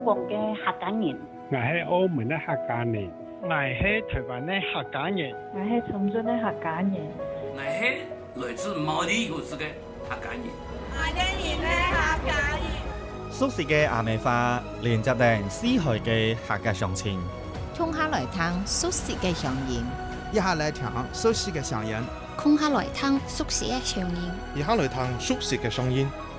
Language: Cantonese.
港嘅客家人， 我係澳門嘅客家人， 我係台灣嘅客家人， 我係長春嘅客家人， 我係來自毛里求斯嘅客家人， 我哋係客家人。 熟悉嘅阿美話，連接定四海嘅客家鄉親。 空下來聽熟悉嘅鄉音， 一下來聽熟悉嘅鄉音， 空下來聽熟悉嘅鄉音， 一下來聽熟悉嘅聲音。